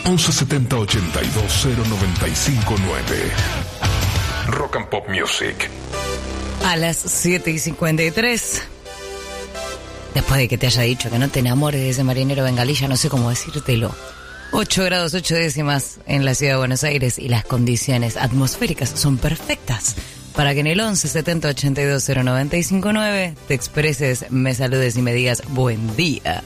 1170 82 0959. Rock and Pop Music. A las 7:53. Después de que te haya dicho que no te enamores de ese marinero bengalilla, no sé cómo decírtelo. 8 grados 8 décimas en la ciudad de Buenos Aires y las condiciones atmosféricas son perfectas para que en el 1170 82 0959 te expreses, me saludes y me digas buen día.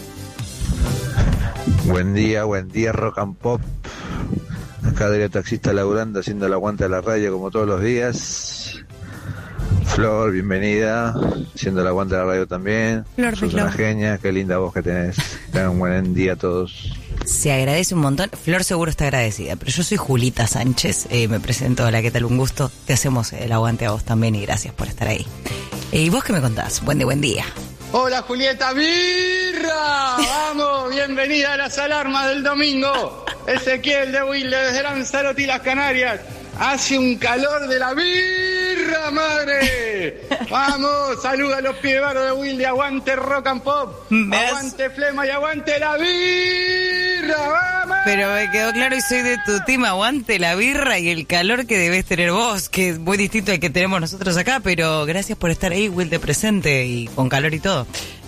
Buen día, Rock and Pop. Acá Adrián taxista laburando, haciendo el aguante de la radio como todos los días. Flor, bienvenida, haciendo el aguante de la radio también. Flor, sos una genia, qué linda voz que tenés. Tengan un buen día a todos. Se agradece un montón. Flor seguro está agradecida, pero yo soy Julita Sánchez, me presento. Hola, ¿qué tal? Un gusto. Te hacemos el aguante a vos también y gracias por estar ahí. ¿Y vos qué me contás? Buen día. Hola Julieta, birra, vamos, bienvenida a las alarmas del domingo. Ezequiel de Wilde desde Lanzarote y las Canarias. Hace un calor de la birra, madre. Vamos, saluda a los pibebaros de Wilde, aguante Rock and Pop, aguante Flema y aguante la birra, vamos. Pero me quedó claro y soy de tu team, aguante la birra y el calor que debes tener vos, que es muy distinto al que tenemos nosotros acá, pero gracias por estar ahí, Wilde presente y con calor y todo.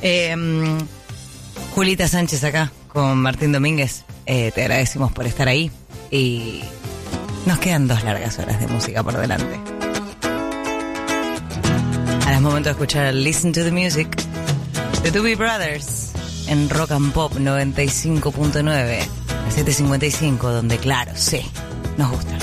Julita Sánchez acá, con Martín Domínguez, te agradecemos por estar ahí y nos quedan 2 largas horas de música por delante. Ahora es momento de escuchar Listen to the Music de Doobie Brothers en Rock and Pop 95.9 a 7:55, donde claro, sí, nos gusta.